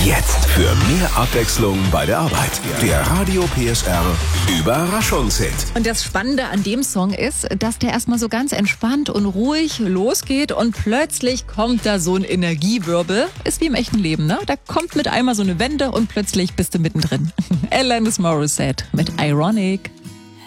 Jetzt für mehr Abwechslung bei der Arbeit. Der Radio PSR Überraschungshit. Und das Spannende an dem Song ist, dass der erstmal so ganz entspannt und ruhig losgeht und plötzlich kommt da so ein Energiewirbel. Ist wie im echten Leben, ne? Da kommt mit einmal so eine Wende und plötzlich bist du mittendrin. Alanis Morissette mit Ironic.